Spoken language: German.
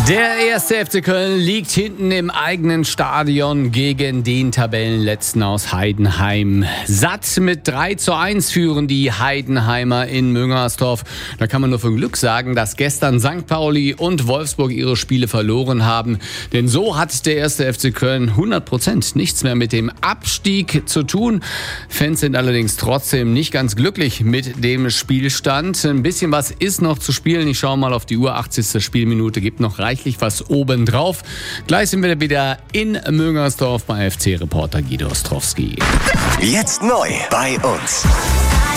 Der erste FC Köln liegt hinten im eigenen Stadion gegen den Tabellenletzten aus Heidenheim. Satt mit 3:1 führen die Heidenheimer in Müngersdorf. Da kann man nur von Glück sagen, dass gestern St. Pauli und Wolfsburg ihre Spiele verloren haben. Denn so hat der erste FC Köln 100% nichts mehr mit dem Abstieg zu tun. Fans sind allerdings trotzdem nicht ganz glücklich mit dem Spielstand. Ein bisschen was ist noch zu spielen. Ich schaue mal auf die Uhr. 80. Spielminute, gibt noch reichlich was obendrauf. Gleich sind wir wieder in Müngersdorf bei FC-Reporter Guido Ostrowski. Jetzt neu bei uns.